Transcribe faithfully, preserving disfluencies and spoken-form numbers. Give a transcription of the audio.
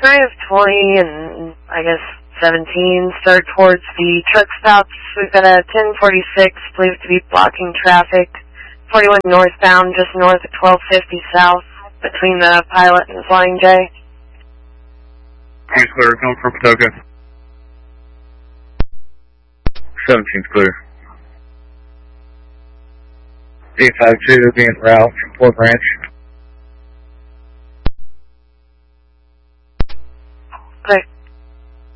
three of twenty and I guess seventeen start towards the truck stops. We've got a ten forty-six believed to be blocking traffic. forty-one northbound, just north of twelve fifty south, between the Pilot and Flying J. He's clear, coming from Patoka. seventeen's clear. eight five two being route from Fort Branch.